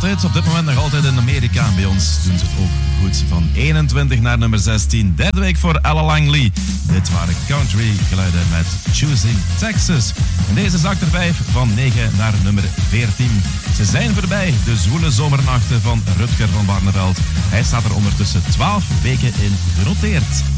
altijd, op dit moment nog altijd in Amerika. En bij ons doen ze het ook goed. Van 21 naar nummer 16. Derde week voor Ella Langley. Dit waren country geluiden met Choosing Texas. En deze zakt er 5 van 9 naar nummer 14. Ze zijn voorbij, de zwoele zomernachten van Rutger van Barneveld. Hij staat er ondertussen 12 weken in genoteerd.